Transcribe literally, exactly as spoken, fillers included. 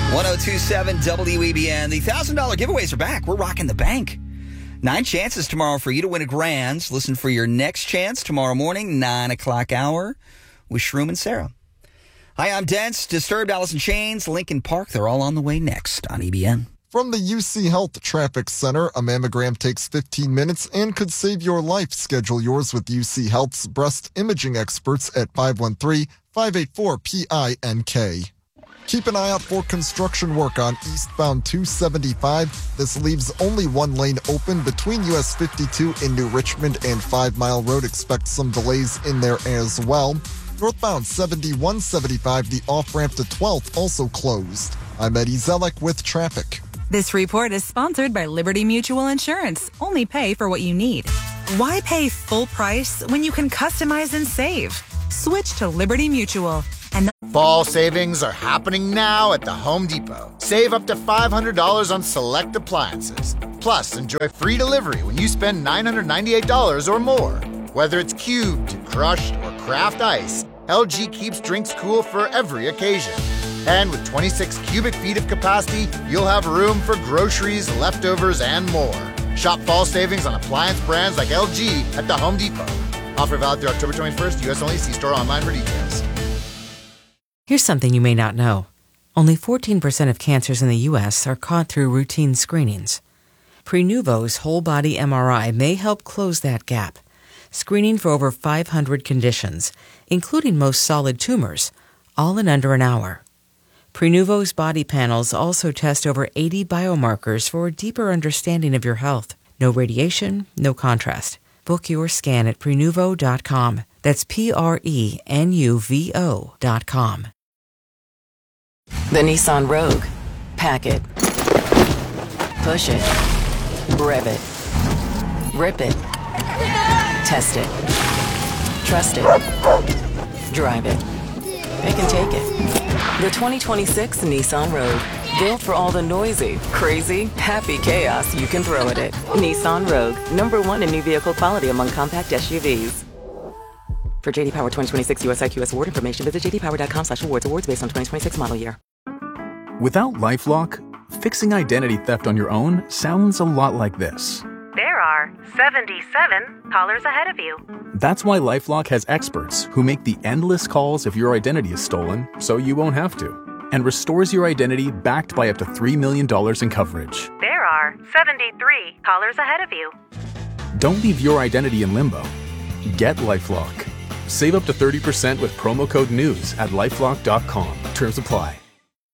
one oh two point seven W E B N. The one thousand dollars giveaways are back. We're rocking the bank. Nine chances tomorrow for you to win a grand. Listen for your next chance tomorrow morning, nine o'clock hour with Shroom and Sarah. Hi, I'm Dents, Disturbed, Alice in Chains, Linkin Park. They're all on the way next on E B N. From the U C Health Traffic Center, a mammogram takes fifteen minutes and could save your life. Schedule yours with U C Health's breast imaging experts at five one three, five eight four, P I N K. Keep an eye out for construction work on eastbound two seventy-five. This leaves only one lane open between U S fifty-two in New Richmond and Five Mile Road. Expect some delays in there as well. Northbound seventy-one seventy-five, the off-ramp to twelfth also closed. I'm Eddie Zellick with traffic. This report is sponsored by Liberty Mutual Insurance. Only pay for what you need. Why pay full price when you can customize and save? Switch to Liberty Mutual. And Fall savings are happening now at the Home Depot. Save up to five hundred dollars on select appliances. Plus, enjoy free delivery when you spend nine hundred ninety-eight dollars or more. Whether it's cubed, crushed, or craft ice, L G keeps drinks cool for every occasion. And with twenty-six cubic feet of capacity, you'll have room for groceries, leftovers, and more. Shop fall savings on appliance brands like L G at the Home Depot. Offer valid through October twenty-first, U S only. See store online for details. Here's something you may not know. Only fourteen percent of cancers in the U S are caught through routine screenings. Prenuvo's whole-body M R I may help close that gap, screening for over five hundred conditions, including most solid tumors, all in under an hour. Prenuvo's body panels also test over eighty biomarkers for a deeper understanding of your health. No radiation, no contrast. Book your scan at Prenuvo dot com. That's P R E N U V O dot com. The Nissan Rogue. Pack it. Push it. Rev it. Rip it. Test it. Trust it. Drive it. It can take it. The twenty twenty-six Nissan Rogue. Built for all the noisy, crazy, happy chaos you can throw at it. Nissan Rogue. Number one in new vehicle quality among compact S U Vs. For J D Power twenty twenty-six U S I Q S award information, visit j d power dot com slash awards. Awards based on twenty twenty-six model year. Without LifeLock, fixing identity theft on your own sounds a lot like this. There are seventy-seven callers ahead of you. That's why LifeLock has experts who make the endless calls if your identity is stolen, so you won't have to, and restores your identity backed by up to three million dollars in coverage. There are seventy-three callers ahead of you. Don't leave your identity in limbo. Get LifeLock. Save up to thirty percent with promo code NEWS at lifelock dot com. Terms apply.